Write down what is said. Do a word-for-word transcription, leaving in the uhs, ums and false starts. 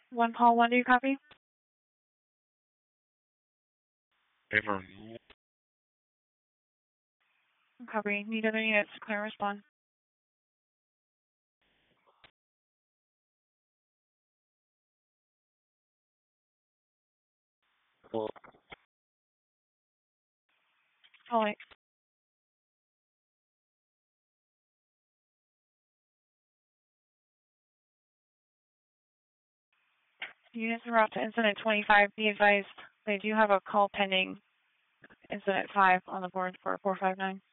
One call, one, do you copy? Ever. Copy. Need other units to clear and respond. Well, Call eight. Units en route to incident twenty-five. Be advised they do have a call pending incident five on the board for four five nine.